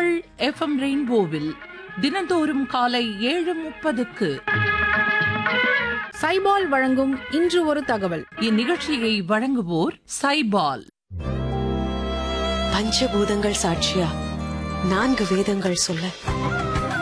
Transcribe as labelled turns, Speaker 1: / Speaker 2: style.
Speaker 1: உங்கள் FM ரெயின்போவில் தினந்தோறும் காலை 7:30க்கு
Speaker 2: சைபால் வழங்கும் இன்று ஒரு தகவல்.
Speaker 1: இந்நிகழ்ச்சியை வழங்குவோர் சைபால்.
Speaker 3: பஞ்சபூதங்கள் சாட்சியா 4 வேதங்கள் சொல்ல